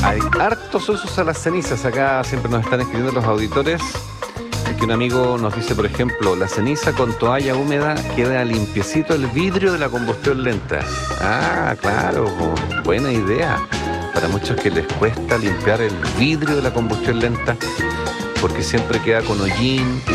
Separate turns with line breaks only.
Hay hartos usos a las cenizas. Acá siempre nos están escribiendo los auditores. Que un amigo nos dice, por ejemplo, la ceniza con toalla húmeda queda limpiecito el vidrio de la combustión lenta. Ah, claro, buena idea. Para muchos que les cuesta limpiar el vidrio de la combustión lenta, porque siempre queda con hollín.